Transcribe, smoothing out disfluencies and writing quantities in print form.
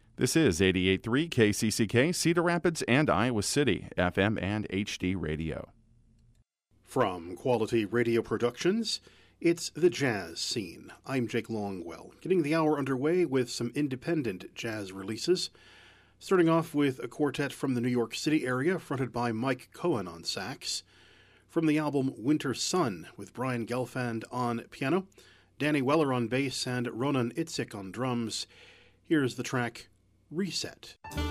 This is 88.3 KCCK, Cedar Rapids and Iowa City, FM and HD radio. From Quality Radio Productions, it's The Jazz Scene. I'm Jake Longwell, getting the hour underway with some independent jazz releases. Starting off with a quartet from the New York City area, fronted by Mike Cohen on sax. From the album Winter Sun, with Brian Gelfand on piano, Danny Weller on bass, and Ronan Itzik on drums, here's the track Reset.